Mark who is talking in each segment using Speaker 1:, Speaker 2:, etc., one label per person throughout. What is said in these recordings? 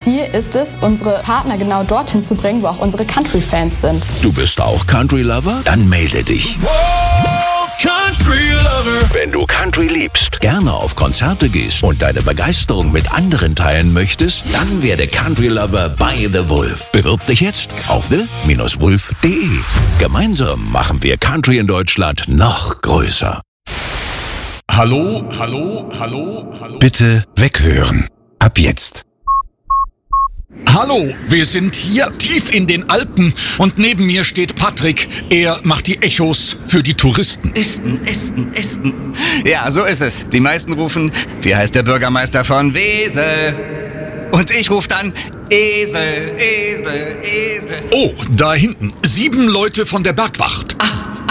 Speaker 1: Ziel ist es, unsere Partner genau dorthin zu bringen, wo auch unsere Country-Fans sind.
Speaker 2: Du bist auch Country-Lover? Dann melde dich.
Speaker 3: Country Lover.
Speaker 2: Wenn du Country liebst, gerne auf Konzerte gehst und deine Begeisterung mit anderen teilen möchtest, dann werde Country Lover bei The Wolf. Bewirb dich jetzt auf the-wolf.de. Gemeinsam machen wir Country in Deutschland noch größer.
Speaker 3: Hallo.
Speaker 4: Bitte weghören. Ab jetzt.
Speaker 3: Hallo, wir sind hier tief in den Alpen und neben mir steht Patrick. Er macht die Echos für die Touristen.
Speaker 5: Ästen. Ja, so ist es. Die meisten rufen, wie heißt der Bürgermeister von Wesel? Und ich rufe dann, Esel.
Speaker 3: Oh, da hinten, 7 Leute von der Bergwacht.
Speaker 5: 8.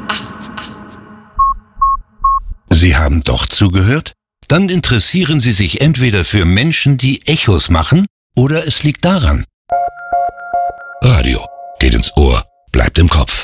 Speaker 4: Sie haben doch zugehört? Dann interessieren Sie sich entweder für Menschen, die Echos machen, oder es liegt daran. Radio geht ins Ohr, bleibt im Kopf.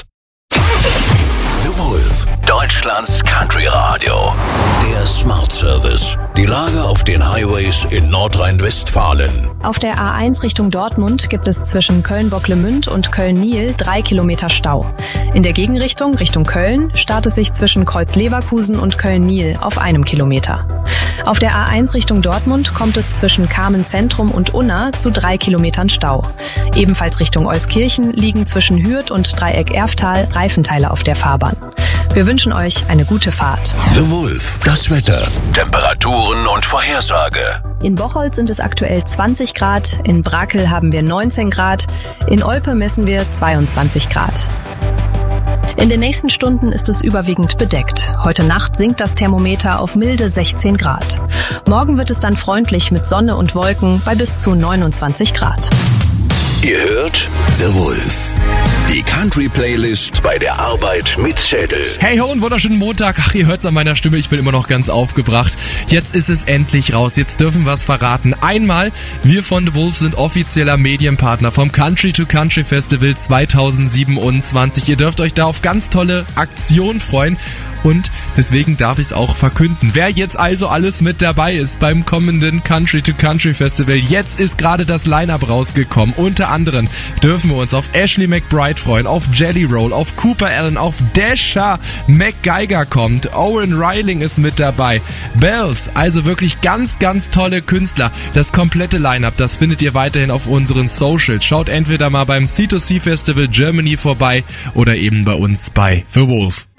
Speaker 2: The Wolf, Deutschlands Country Radio. Der Smart Service. Die Lage auf den Highways in Nordrhein-Westfalen.
Speaker 6: Auf der A1 Richtung Dortmund gibt es zwischen Köln-Bocklemünd und Köln-Niel 3 Kilometer Stau. In der Gegenrichtung, Richtung Köln, starrt es sich zwischen Kreuz-Leverkusen und Köln-Niel auf 1 Kilometer. Auf der A1 Richtung Dortmund kommt es zwischen Kamen-Zentrum und Unna zu 3 Kilometern Stau. Ebenfalls Richtung Euskirchen liegen zwischen Hürth und Dreieck-Erftal Reifenteile auf der Fahrbahn. Wir wünschen euch eine gute Fahrt.
Speaker 2: The Wolf, das Wetter, Temperaturen und Vorhersage.
Speaker 6: In Bocholt sind es aktuell 20 Grad, in Brakel haben wir 19 Grad, in Olpe messen wir 22 Grad. In den nächsten Stunden ist es überwiegend bedeckt. Heute Nacht sinkt das Thermometer auf milde 16 Grad. Morgen wird es dann freundlich mit Sonne und Wolken bei bis zu 29 Grad.
Speaker 2: Ihr hört The Wolf. Die Country-Playlist bei der Arbeit mit Zettel.
Speaker 7: Hey ho, einen wunderschönen Montag. Ach, ihr hört's an meiner Stimme, ich bin immer noch ganz aufgebracht. Jetzt ist es endlich raus, jetzt dürfen wir es verraten. Einmal, wir von The Wolf sind offizieller Medienpartner vom Country to Country Festival 2027. Ihr dürft euch da auf ganz tolle Aktionen freuen. Und deswegen darf ich es auch verkünden. Wer jetzt also alles mit dabei ist beim kommenden Country to Country Festival, jetzt ist gerade das Line-Up rausgekommen. Unter anderem dürfen wir uns auf Ashley McBride freuen, auf Jelly Roll, auf Cooper Allen, auf Dasha McGeiger kommt, Owen Reiling ist mit dabei, Bells, also wirklich ganz, ganz tolle Künstler. Das komplette Line-Up, das findet ihr weiterhin auf unseren Socials. Schaut entweder mal beim C2C Festival Germany vorbei oder eben bei uns bei The Wolf.